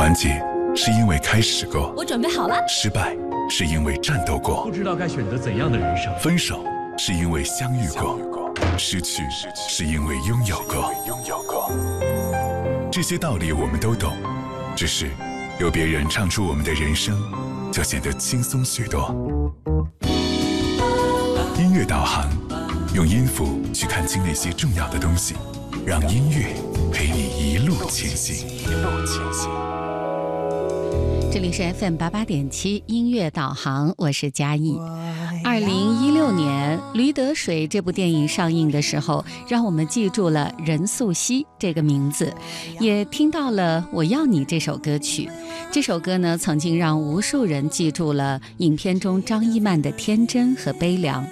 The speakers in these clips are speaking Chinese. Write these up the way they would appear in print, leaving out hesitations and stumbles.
团结是因为开始过， 我准备好了。 失败是因为战斗过， 不知道该选择怎样的人生。 分手是因为相遇过，失去是因为拥有过。这些道理我们都懂，只是有别人唱出我们的人生，就显得轻松许多。音乐导航，用音符去看清那些重要的东西，让音乐陪你一路前行。 这里是 FM88.7 音乐导航，我是嘉义。2016年《驴得水》这部电影上映的时候，让我们记住了任素汐这个名字，也听到了《我要你》这首歌曲。这首歌呢，曾经让无数人记住了影片中张一曼的天真和悲凉。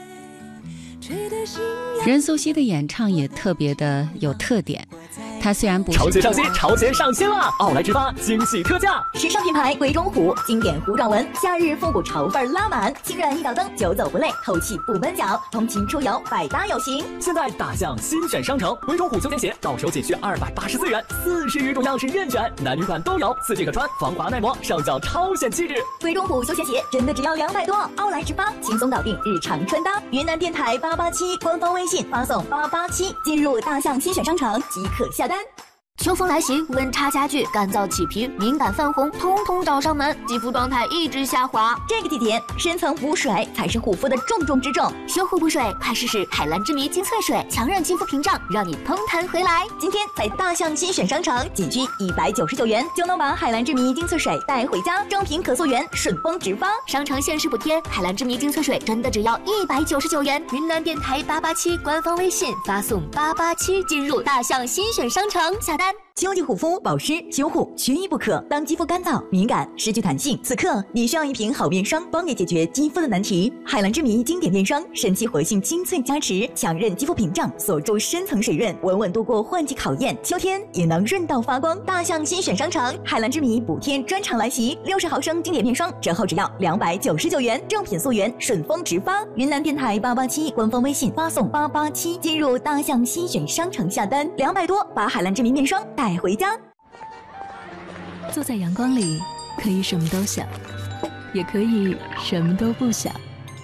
任素汐的演唱也特别的有特点，它虽然不是潮前上新，潮前上新了！奥莱直发惊喜特价， 时尚品牌鬼冢虎经典糊状纹，夏日复古潮范拉满，轻软一脚蹬，久走不累，透气不闷脚，通勤出游百搭有型。 现在大象新选商城，鬼冢虎休闲鞋到手仅需284元，40余种样式任选，男女款都有，4季可穿，防滑耐磨，上脚超显气质。 鬼冢虎休闲鞋真的只要200多，奥莱直发轻松搞定日常穿搭。云南电台887官方微信发送887，进入大象新选商城即可下单。 秋风来袭，温差加剧，干燥起皮，敏感泛红，通通找上门，肌肤状态一直下滑。 这个季节，深层补水才是护肤的重中之重。 修护补水，快试试海蓝之谜精粹水，强韧肌肤屏障，让你嘭弹回来。 今天在大象新选商城，仅需199元就能把海蓝之谜精粹水带回家，正品可溯源，顺丰直发。 商城限时补贴，海蓝之谜精粹水真的只要199元。云南电台887官方微信发送887，进入大象新选商城下单。 秋季护肤保湿修护缺一不可。当肌肤干燥敏感失去弹性，此刻你需要一瓶好面霜，帮你解决肌肤的难题。海蓝之谜经典面霜，神奇活性精粹加持，强韧肌肤屏障，锁住深层水润，稳稳度过换季考验，秋天也能润到发光。大象新选商城，海蓝之谜补天专场来袭，60毫升经典面霜折后只要299元，正品溯源，顺丰直发。云南电台887官方微信发送887，进入大象新选商城下单，200多把海蓝之谜面霜带回家。 坐在阳光里，可以什么都想，也可以什么都不想。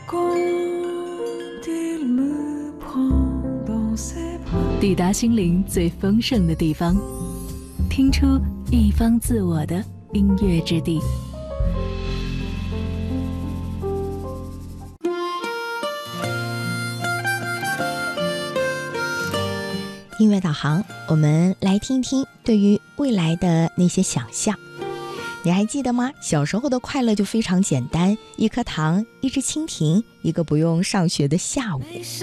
抵达心灵最丰盛的地方，听出一方自我的音乐之地。 音乐导航，我们来听听对于未来的那些想象。你还记得吗？小时候的快乐就非常简单，一颗糖，一只蜻蜓，一个不用上学的下午。